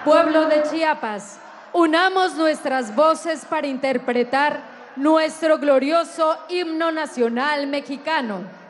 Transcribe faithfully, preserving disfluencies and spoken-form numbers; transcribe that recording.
Pueblo de Chiapas, unamos nuestras voces para interpretar nuestro glorioso himno nacional mexicano.